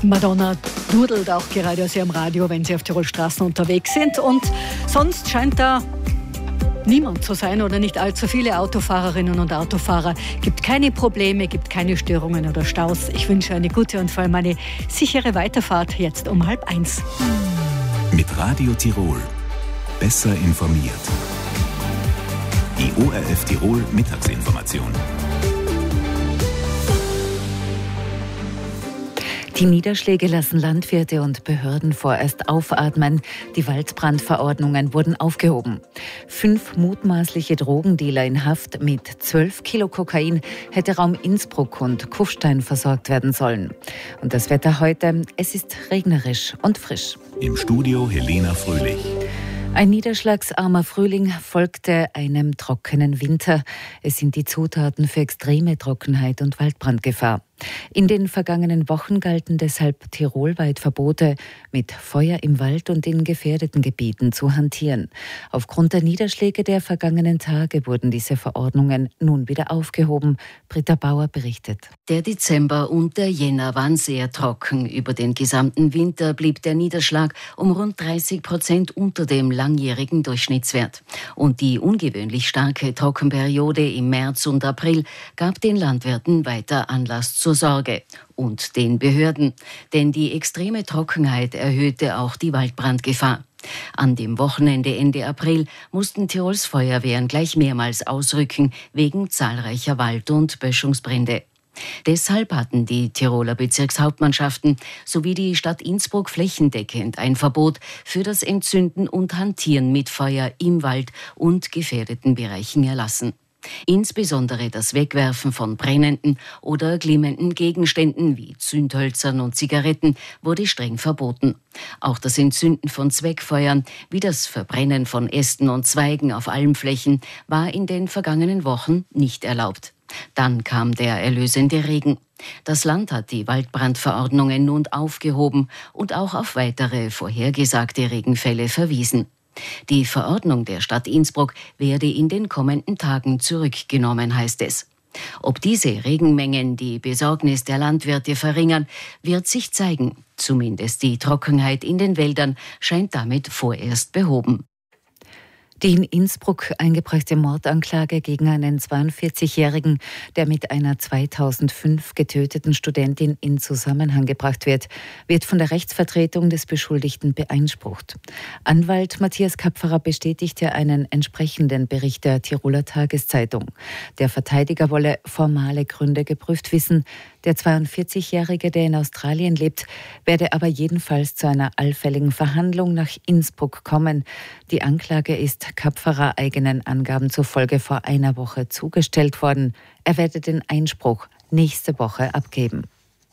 Madonna dudelt auch gerade aus ihrem Radio, wenn sie auf Tirolstraßen unterwegs sind. Und sonst scheint da niemand zu sein oder nicht allzu viele Autofahrerinnen und Autofahrer. Gibt keine Probleme, gibt keine Störungen oder Staus. Ich wünsche eine gute und vor allem eine sichere Weiterfahrt jetzt um 12:30. Mit Radio Tirol. Besser informiert. Die ORF Tirol Mittagsinformation. Die Niederschläge lassen Landwirte und Behörden vorerst aufatmen. Die Waldbrandverordnungen wurden aufgehoben. 5 mutmaßliche Drogendealer in Haft mit 12 Kilo Kokain hätte Raum Innsbruck und Kufstein versorgt werden sollen. Und das Wetter heute, es ist regnerisch und frisch. Im Studio Helena Fröhlich. Ein niederschlagsarmer Frühling folgte einem trockenen Winter. Es sind die Zutaten für extreme Trockenheit und Waldbrandgefahr. In den vergangenen Wochen galten deshalb tirolweit Verbote, mit Feuer im Wald und in gefährdeten Gebieten zu hantieren. Aufgrund der Niederschläge der vergangenen Tage wurden diese Verordnungen nun wieder aufgehoben. Britta Bauer berichtet. Der Dezember und der Jänner waren sehr trocken. Über den gesamten Winter blieb der Niederschlag um rund 30% unter dem langjährigen Durchschnittswert. Und die ungewöhnlich starke Trockenperiode im März und April gab den Landwirten weiter Anlass zur Sorge und den Behörden, denn die extreme Trockenheit erhöhte auch die Waldbrandgefahr. An dem Wochenende Ende April mussten Tirols Feuerwehren gleich mehrmals ausrücken wegen zahlreicher Wald- und Böschungsbrände. Deshalb hatten die Tiroler Bezirkshauptmannschaften sowie die Stadt Innsbruck flächendeckend ein Verbot für das Entzünden und Hantieren mit Feuer im Wald und gefährdeten Bereichen erlassen. Insbesondere das Wegwerfen von brennenden oder glimmenden Gegenständen wie Zündhölzern und Zigaretten wurde streng verboten. Auch das Entzünden von Zweckfeuern wie das Verbrennen von Ästen und Zweigen auf Almflächen war in den vergangenen Wochen nicht erlaubt. Dann kam der erlösende Regen. Das Land hat die Waldbrandverordnungen nun aufgehoben und auch auf weitere vorhergesagte Regenfälle verwiesen. Die Verordnung der Stadt Innsbruck werde in den kommenden Tagen zurückgenommen, heißt es. Ob diese Regenmengen die Besorgnis der Landwirte verringern, wird sich zeigen. Zumindest die Trockenheit in den Wäldern scheint damit vorerst behoben. Die in Innsbruck eingebrachte Mordanklage gegen einen 42-Jährigen, der mit einer 2005 getöteten Studentin in Zusammenhang gebracht wird, wird von der Rechtsvertretung des Beschuldigten beeinsprucht. Anwalt Matthias Kapferer bestätigte einen entsprechenden Bericht der Tiroler Tageszeitung. Der Verteidiger wolle formale Gründe geprüft wissen. Der 42-Jährige, der in Australien lebt, werde aber jedenfalls zu einer allfälligen Verhandlung nach Innsbruck kommen. Die Anklage ist Kapferer eigenen Angaben zufolge vor einer Woche zugestellt worden. Er werde den Einspruch nächste Woche abgeben.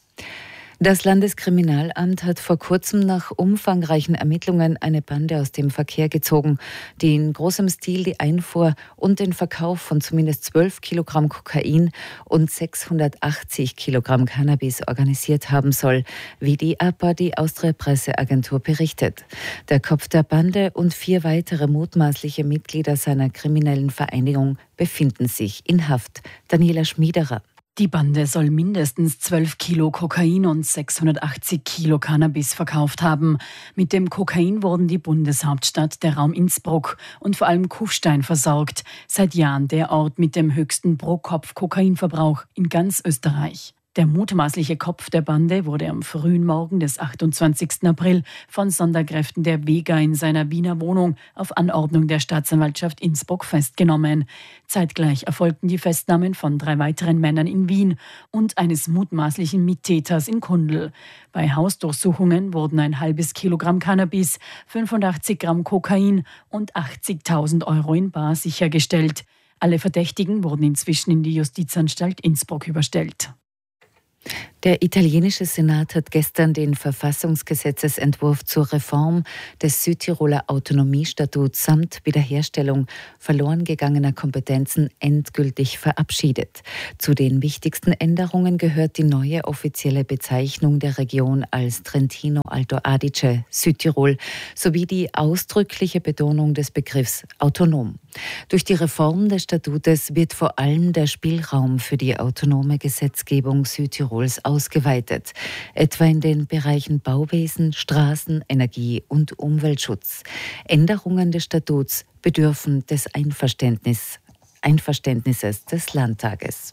Das Landeskriminalamt hat vor kurzem nach umfangreichen Ermittlungen eine Bande aus dem Verkehr gezogen, die in großem Stil die Einfuhr und den Verkauf von zumindest 12 Kilogramm Kokain und 680 Kilogramm Cannabis organisiert haben soll, wie die APA, die Austria-Presseagentur, berichtet. Der Kopf der Bande und 4 weitere mutmaßliche Mitglieder seiner kriminellen Vereinigung befinden sich in Haft. Daniela Schmiederer. Die Bande soll mindestens 12 Kilo Kokain und 680 Kilo Cannabis verkauft haben. Mit dem Kokain wurden die Bundeshauptstadt, der Raum Innsbruck und vor allem Kufstein versorgt. Seit Jahren der Ort mit dem höchsten Pro-Kopf-Kokainverbrauch in ganz Österreich. Der mutmaßliche Kopf der Bande wurde am frühen Morgen des 28. April von Sonderkräften der Vega in seiner Wiener Wohnung auf Anordnung der Staatsanwaltschaft Innsbruck festgenommen. Zeitgleich erfolgten die Festnahmen von 3 weiteren Männern in Wien und eines mutmaßlichen Mittäters in Kundl. Bei Hausdurchsuchungen wurden ein halbes Kilogramm Cannabis, 85 Gramm Kokain und 80.000 Euro in bar sichergestellt. Alle Verdächtigen wurden inzwischen in die Justizanstalt Innsbruck überstellt. Der italienische Senat hat gestern den Verfassungsgesetzesentwurf zur Reform des Südtiroler Autonomiestatuts samt Wiederherstellung verloren gegangener Kompetenzen endgültig verabschiedet. Zu den wichtigsten Änderungen gehört die neue offizielle Bezeichnung der Region als Trentino Alto Adige, Südtirol, sowie die ausdrückliche Betonung des Begriffs autonom. Durch die Reform des Statutes wird vor allem der Spielraum für die autonome Gesetzgebung Südtirols ausgeweitet, etwa in den Bereichen Bauwesen, Straßen, Energie und Umweltschutz. Änderungen des Statuts bedürfen des Einverständnisses des Landtages.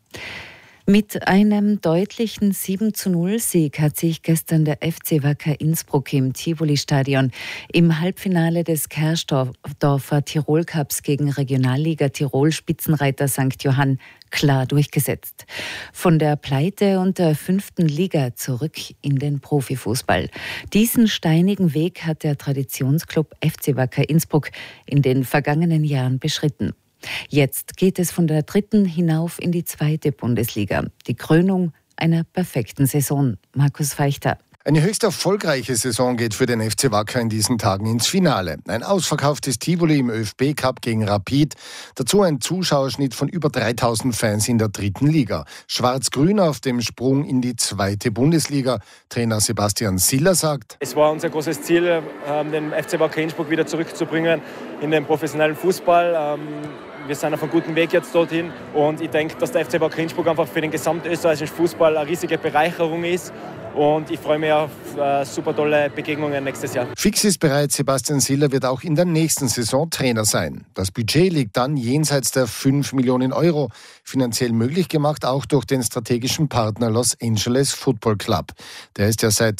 Mit einem deutlichen 7:0-Sieg hat sich gestern der FC Wacker Innsbruck im Tivoli-Stadion im Halbfinale des Kersdorfer Tirol-Cups gegen Regionalliga Tirol Spitzenreiter St. Johann klar durchgesetzt. Von der Pleite und der 5. Liga zurück in den Profifußball. Diesen steinigen Weg hat der Traditionsclub FC Wacker Innsbruck in den vergangenen Jahren beschritten. Jetzt geht es von der 3. hinauf in die 2. Bundesliga. Die Krönung einer perfekten Saison. Markus Feichter. Eine höchst erfolgreiche Saison geht für den FC Wacker in diesen Tagen ins Finale. Ein ausverkauftes Tivoli im ÖFB-Cup gegen Rapid. Dazu ein Zuschauerschnitt von über 3000 Fans in der 3. Liga. Schwarz-Grün auf dem Sprung in die 2. Bundesliga. Trainer Sebastian Siller sagt: Es war unser großes Ziel, den FC Wacker Innsbruck wieder zurückzubringen in den professionellen Fußball. Wir sind auf einem guten Weg jetzt dorthin und ich denke, dass der FC Wacker Innsbruck einfach für den gesamtösterreichischen Fußball eine riesige Bereicherung ist. Und ich freue mich auf super tolle Begegnungen nächstes Jahr. Fix ist bereits, Sebastian Siller wird auch in der nächsten Saison Trainer sein. Das Budget liegt dann jenseits der 5 Millionen Euro. Finanziell möglich gemacht auch durch den strategischen Partner Los Angeles Football Club. Der ist ja seit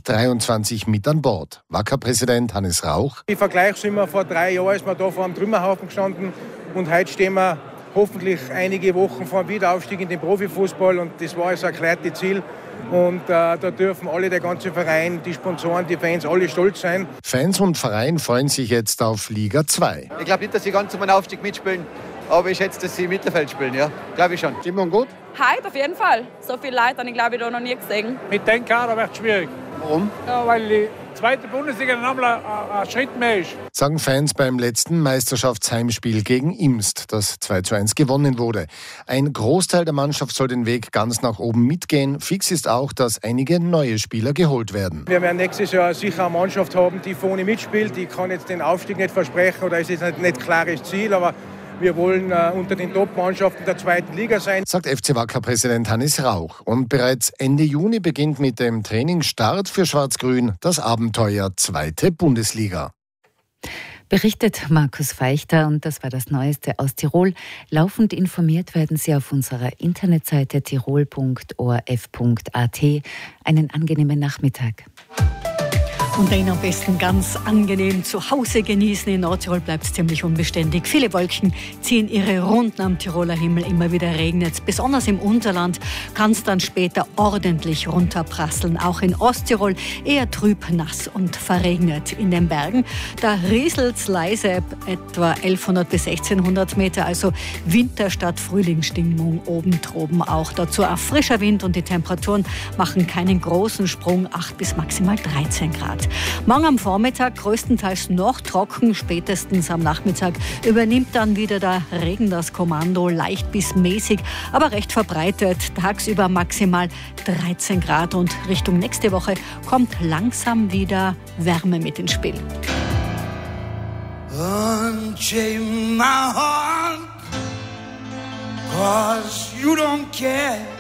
2023 mit an Bord. Wacker-Präsident Hannes Rauch: Im Vergleich sind wir vor 3 Jahren ist wir da vor einem Trümmerhaufen gestanden und heute stehen wir hoffentlich einige Wochen vor dem Wiederaufstieg in den Profifußball und das war das erklärte Ziel. Und da dürfen alle, der ganze Verein, die Sponsoren, die Fans, alle stolz sein. Fans und Verein freuen sich jetzt auf Liga 2. Ich glaube nicht, dass sie ganz um einen Aufstieg mitspielen, aber ich schätze, dass sie im Mittelfeld spielen, ja. Glaube ich schon. Stimmung gut? Heute auf jeden Fall. So viele Leute habe ich, glaube ich, da noch nie gesehen. Mit dem Kader wird es schwierig. Warum? Ja, weil die 2. Bundesliga nochmal ein Schritt mehr ist. Sagen Fans beim letzten Meisterschaftsheimspiel gegen Imst, das 2:1 gewonnen wurde. Ein Großteil der Mannschaft soll den Weg ganz nach oben mitgehen. Fix ist auch, dass einige neue Spieler geholt werden. Wir werden nächstes Jahr sicher eine Mannschaft haben, die vorne mitspielt. Ich kann jetzt den Aufstieg nicht versprechen oder es ist nicht ein klares Ziel, aber wir wollen unter den Top-Mannschaften der 2. Liga sein, sagt FC Wacker-Präsident Hannes Rauch. Und bereits Ende Juni beginnt mit dem Trainingsstart für Schwarz-Grün das Abenteuer 2. Bundesliga. Berichtet Markus Feichter und das war das Neueste aus Tirol. Laufend informiert werden Sie auf unserer Internetseite tirol.orf.at. Einen angenehmen Nachmittag. Und den am besten ganz angenehm zu Hause genießen. In Nordtirol bleibt es ziemlich unbeständig. Viele Wolken ziehen ihre Runden am Tiroler Himmel. Immer wieder regnet es. Besonders im Unterland kann es dann später ordentlich runterprasseln. Auch in Osttirol eher trüb, nass und verregnet. In den Bergen, da rieselt es leise, etwa 1100 bis 1600 Meter. Also Winter- statt Frühlingsstimmung oben droben auch. Dazu ein frischer Wind und die Temperaturen machen keinen großen Sprung. 8 bis maximal 13 Grad. Morgen am Vormittag größtenteils noch trocken, spätestens am Nachmittag übernimmt dann wieder der Regen das Kommando, leicht bis mäßig, aber recht verbreitet. Tagsüber maximal 13 Grad und Richtung nächste Woche kommt langsam wieder Wärme mit ins Spiel. Unchain my heart, 'cause you don't care.